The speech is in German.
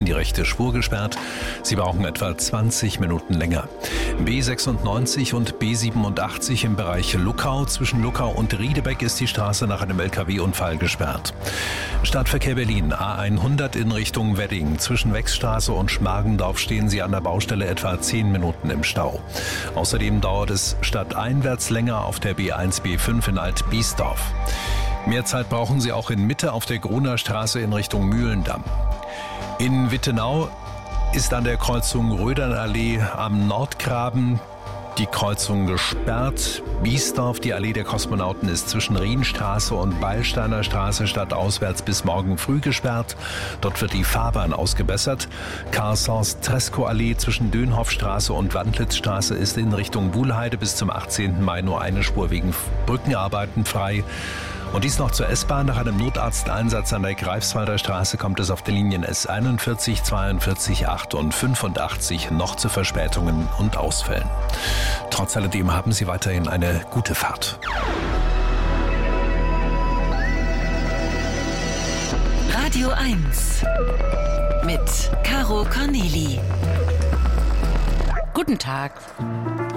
die rechte Spur gesperrt. Sie brauchen etwa 20 Minuten länger. B96 und B87 im Bereich Luckau. Zwischen Luckau und Riedebeck ist die Straße nach einem LKW-Unfall gesperrt. Stadtverkehr Berlin, A100 in Richtung Wedding. Zwischen Wechsstraße und Schmargendorf stehen Sie an der Baustelle etwa 10 Minuten im Stau. Außerdem dauert es stadteinwärts länger auf der B1, B5 in Alt-Biesdorf. Mehr Zeit brauchen Sie auch in Mitte auf der Gruner Straße in Richtung Mühlendamm. In Wittenau ist an der Kreuzung Rödernallee am Nordgraben die Kreuzung gesperrt. Biesdorf, die Allee der Kosmonauten, ist zwischen Rienstraße und Beilsteiner Straße stadtauswärts bis morgen früh gesperrt. Dort wird die Fahrbahn ausgebessert. Carl-Sainz-Tresco-Allee zwischen Dönhoffstraße und Wandlitzstraße ist in Richtung Wuhlheide bis zum 18. Mai nur eine Spur wegen Brückenarbeiten frei. Und dies noch zur S-Bahn. Nach einem Notarzteinsatz an der Greifswalder Straße kommt es auf den Linien S41, 42, 8 und 85 noch zu Verspätungen und Ausfällen. Trotz alledem haben Sie weiterhin eine gute Fahrt. Radio 1 mit Caro Corneli. Guten Tag.